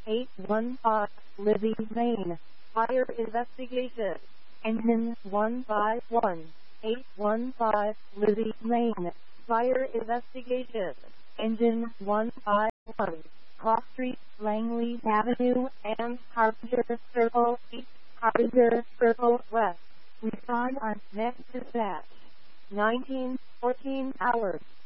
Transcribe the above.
815, Libby, Maine. Fire investigation. Engine 151. 815, Libby, Maine. Fire investigation. Engine 151. Cross Street, Langley Avenue, and Carpenter Circle East, Carpenter Circle West. Respond on next dispatch. 1914 hours.